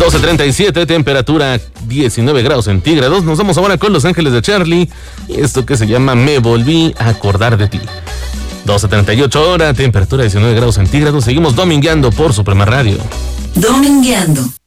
12:37, temperatura 19 grados centígrados. Nos vamos ahora con Los Ángeles de Charlie y esto que se llama Me Volví a Acordar de Ti. 12:38 horas, temperatura 19 grados centígrados. Seguimos domingueando por Suprema Radio. Domingueando.